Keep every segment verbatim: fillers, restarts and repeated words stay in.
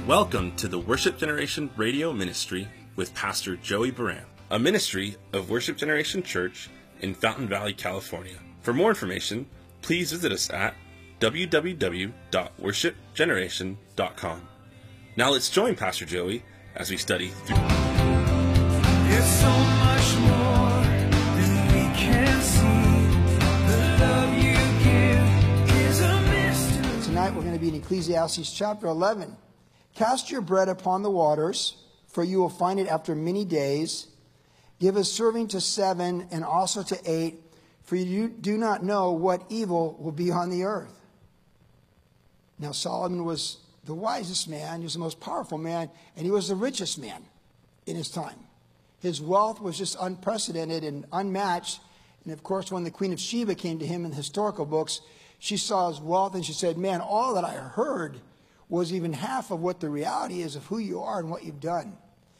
Welcome to the Worship Generation Radio Ministry with Pastor Joey Baran, a ministry of Worship Generation Church in Fountain Valley, California. For more information, please visit us at w w w dot worship generation dot com. Now let's join Pastor Joey as we study through. There's so much more than we can see. The love you give is a mystery. Tonight we're going to be in Ecclesiastes chapter eleven. Cast your bread upon the waters, for you will find it after many days. Give a serving to seven and also to eight, for you do not know what evil will be on the earth. Now Solomon was the wisest man, he was the most powerful man, and he was the richest man in his time. His wealth was just unprecedented and unmatched. And of course, when the Queen of Sheba came to him in the historical books, she saw his wealth and she said, man, all that I heard was even half of what the reality is of who you are and what you've done.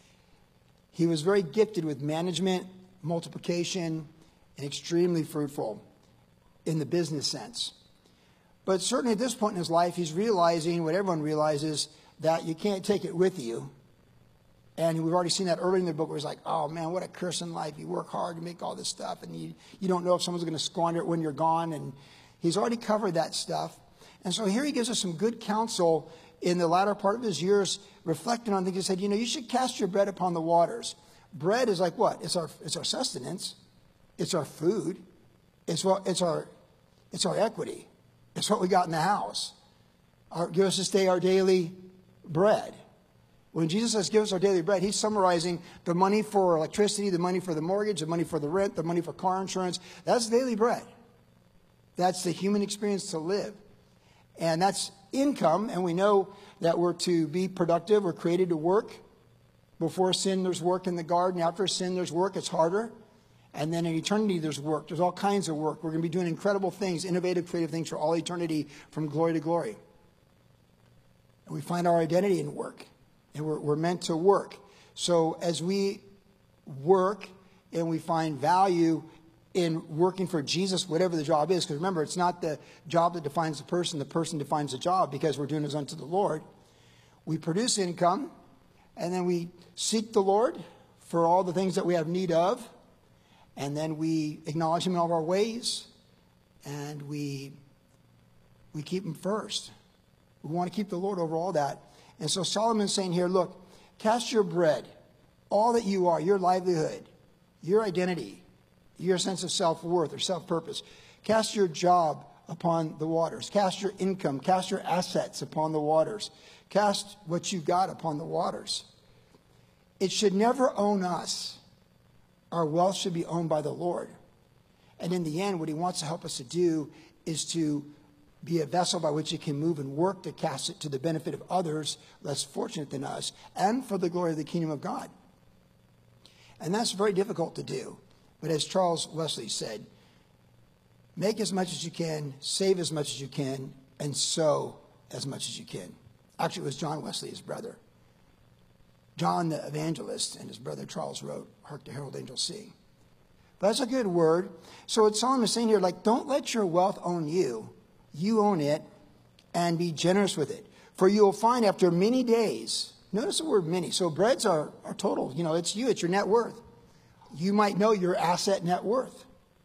He was very gifted with management, multiplication, and extremely fruitful in the business sense. But certainly at this point in his life, he's realizing what everyone realizes, that you can't take it with you. And we've already seen that earlier in the book where he's like, oh man, what a curse in life. You work hard to make all this stuff and you, you don't know if someone's going to squander it when you're gone. And he's already covered that stuff. And so here he gives us some good counsel in the latter part of his years, reflecting on things. He said, you know, you should cast your bread upon the waters. Bread is like what? It's our, it's our sustenance. It's our food. It's what, it's our, it's our equity. It's what we got in the house. Our, give us this day our daily bread. When Jesus says, give us our daily bread, he's summarizing the money for electricity, the money for the mortgage, the money for the rent, the money for car insurance. That's daily bread. That's the human experience to live. And that's income. And we know that we're to be productive. We're created to work. Before sin, there's work in the garden. After sin, there's work. It's harder. And then in eternity, there's work. There's all kinds of work. We're going to be doing incredible things, innovative, creative things for all eternity, from glory to glory. And we find our identity in work. And we're, we're meant to work. So as we work and we find value in working for Jesus, whatever the job is, because remember, it's not the job that defines the person, the person defines the job, because we're doing it unto the Lord. We produce income, and then we seek the Lord for all the things that we have need of, and then we acknowledge him in all of our ways, and we, we keep him first. We want to keep the Lord over all that. And so Solomon's saying here, look, cast your bread, all that you are, your livelihood, your identity, your sense of self-worth or self-purpose. Cast your job upon the waters. Cast your income, cast your assets upon the waters. Cast what you've got upon the waters. It should never own us. Our wealth should be owned by the Lord. And in the end, what he wants to help us to do is to be a vessel by which he can move and work to cast it to the benefit of others less fortunate than us and for the glory of the kingdom of God. And that's very difficult to do. But as Charles Wesley said, make as much as you can, save as much as you can, and sow as much as you can. Actually, it was John Wesley, his brother. John the evangelist and his brother Charles wrote, Hark the Herald Angels Sing. But that's a good word. So what Solomon is saying here, like, don't let your wealth own you. You own it, and be generous with it. For you will find after many days, notice the word many. So bread's our, our total, you know, it's you, it's your net worth. You might know your asset net worth.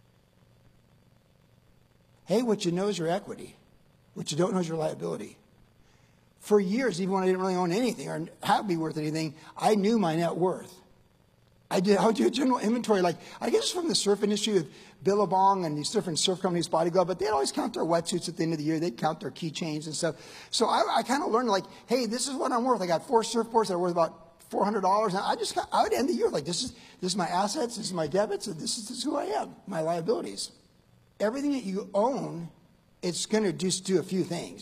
Hey, what you know is your equity. What you don't know is your liability. For years, even when I didn't really own anything or have be worth anything, I knew my net worth. I did. I would do a general inventory. Like, I guess from the surf industry with Billabong and these different surf companies, Bodyguard, but they'd always count their wetsuits at the end of the year. They'd count their keychains and stuff. So I, I kind of learned, like, hey, this is what I'm worth. I got four surfboards that are worth about four hundred dollars. And I just, I would end the year like, this is, this is my assets, this is my debits, and this is, this is who I am, my liabilities. Everything that you own, it's going to just do a few things.